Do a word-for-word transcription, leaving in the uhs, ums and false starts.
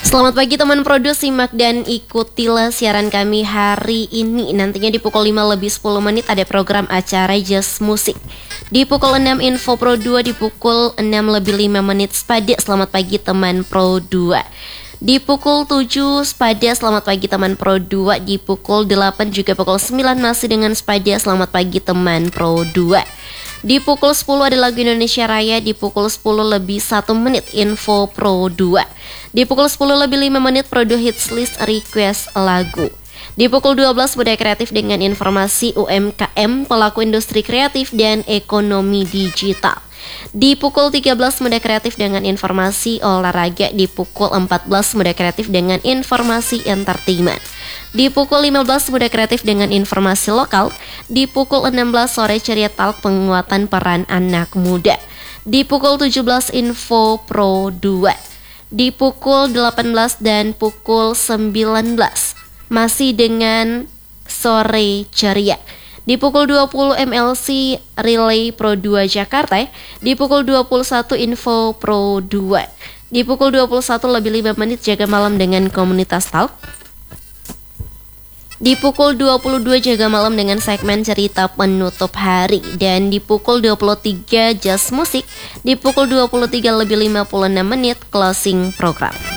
Selamat pagi teman Produ, simak dan ikutilah siaran kami hari ini. Nantinya di pukul lima lebih sepuluh menit ada program acara Jazz Musik. Di pukul enam Info Pro dua, di pukul enam lebih lima menit Spada Selamat Pagi Teman Pro dua. Di pukul tujuh Spada Selamat Pagi Teman Pro dua. Di pukul delapan juga pukul sembilan masih dengan Spada Selamat Pagi Teman Pro dua. Di pukul sepuluh ada lagu Indonesia Raya. Di pukul sepuluh lebih satu menit Info Pro dua. Di pukul sepuluh lebih lima menit Produ Hits List Request Lagu. Di pukul dua belas Budaya Kreatif dengan informasi U M K M, pelaku industri kreatif dan ekonomi digital. Di pukul tiga belas Muda Kreatif dengan informasi olahraga. Di pukul empat belas Muda Kreatif dengan informasi entertainment. Di pukul lima belas Muda Kreatif dengan informasi lokal. Di pukul enam belas Sore Ceria Talk penguatan peran anak muda. Di pukul tujuh belas Info Pro dua. Di pukul delapan belas dan pukul sembilan belas masih dengan Sore Ceria. Di pukul dua puluh M L C Relay Pro dua Jakarta. Di pukul dua puluh satu Info Pro dua. Di pukul dua puluh satu lebih lima menit Jaga Malam dengan Komunitas Talk. Di pukul dua puluh dua Jaga Malam dengan segmen cerita penutup hari. Dan di pukul dua puluh tiga Jazz Musik. Di pukul dua puluh tiga lebih lima puluh enam menit Closing Program.